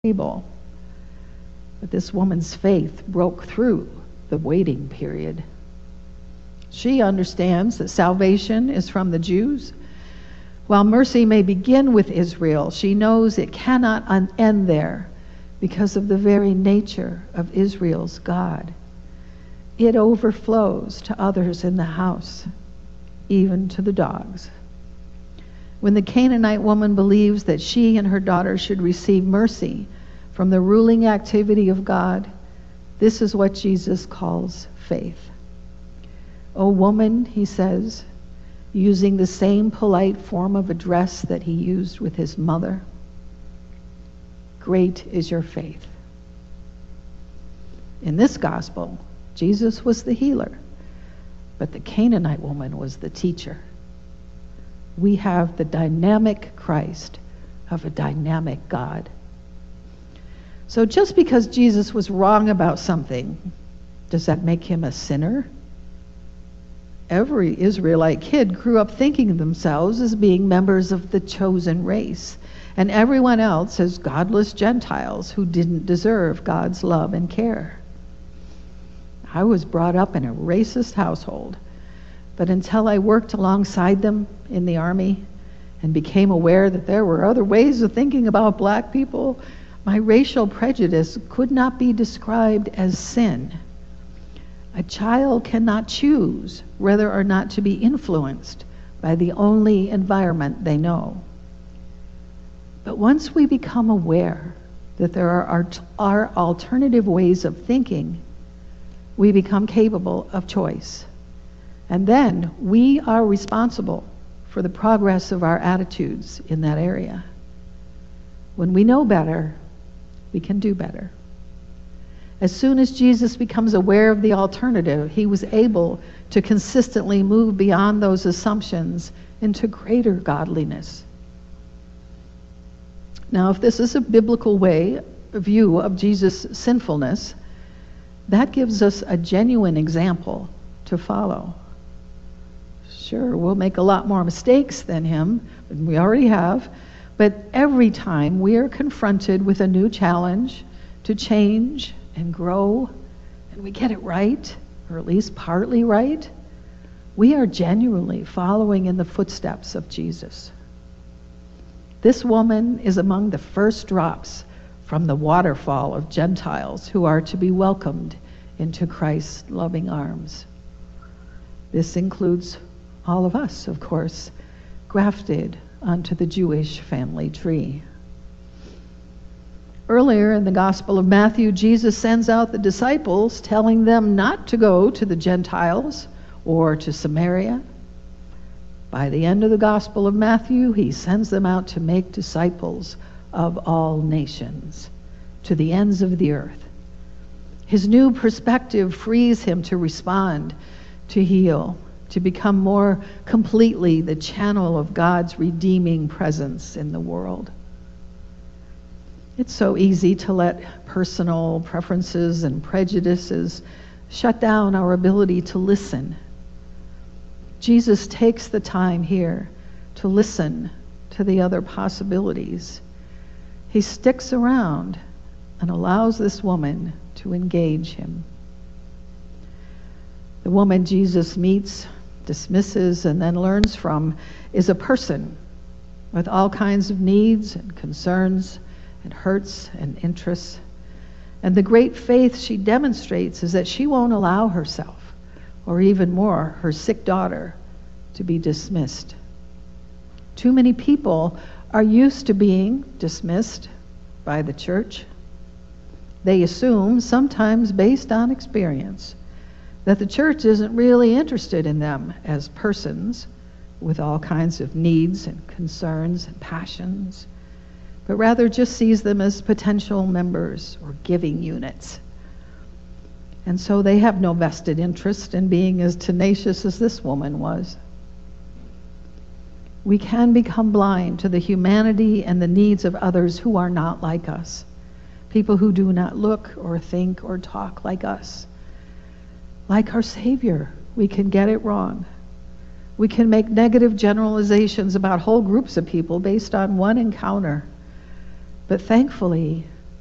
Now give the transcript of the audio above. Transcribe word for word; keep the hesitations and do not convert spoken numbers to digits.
table. But this woman's faith broke through the waiting period. She understands that salvation is from the Jews. While mercy may begin with Israel, she knows it cannot un- end there because of the very nature of Israel's God. It overflows to others in the house, even to the dogs. When the Canaanite woman believes that she and her daughter should receive mercy from the ruling activity of God, this is what Jesus calls faith. "O woman," he says, using the same polite form of address that he used with his mother, "great is your faith." In this gospel, Jesus was the healer, but the Canaanite woman was the teacher. We have the dynamic Christ of a dynamic God. So just because Jesus was wrong about something, does that make him a sinner? Every Israelite kid grew up thinking of themselves as being members of the chosen race, and everyone else as godless Gentiles who didn't deserve God's love and care. I was brought up in a racist household, but until I worked alongside them in the army and became aware that there were other ways of thinking about black people, my racial prejudice could not be described as sin. A child cannot choose whether or not to be influenced by the only environment they know. But once we become aware that there are, are alternative ways of thinking, we become capable of choice. And then we are responsible for the progress of our attitudes in that area. When we know better, we can do better. As soon as Jesus becomes aware of the alternative, he was able to consistently move beyond those assumptions into greater godliness. Now, if this is a biblical way, a view of Jesus' sinfulness, that gives us a genuine example to follow. Sure, we'll make a lot more mistakes than him, and we already have, but every time we are confronted with a new challenge to change and grow, and we get it right, or at least partly right, we are genuinely following in the footsteps of Jesus. This woman is among the first drops from the waterfall of Gentiles who are to be welcomed into Christ's loving arms. This includes all of us, of course, grafted onto the Jewish family tree. Earlier in the Gospel of Matthew, Jesus sends out the disciples, telling them not to go to the Gentiles or to Samaria. By the end of the Gospel of Matthew, he sends them out to make disciples of all nations, to the ends of the earth. His new perspective frees him to respond, to heal, to become more completely the channel of God's redeeming presence in the world. It's so easy to let personal preferences and prejudices shut down our ability to listen. Jesus takes the time here to listen to the other possibilities. He sticks around and allows this woman to engage him. The woman Jesus meets, dismisses, and then learns from is a person with all kinds of needs and concerns and hurts and interests. And the great faith she demonstrates is that she won't allow herself, or even more, her sick daughter, to be dismissed. Too many people are used to being dismissed by the church. They assume, sometimes based on experience, that the church isn't really interested in them as persons with all kinds of needs and concerns and passions, but rather just sees them as potential members or giving units. And so they have no vested interest in being as tenacious as this woman was. We can become blind to the humanity and the needs of others who are not like us, people who do not look or think or talk like us. Like our Savior, we can get it wrong. We can make negative generalizations about whole groups of people based on one encounter. But thankfully,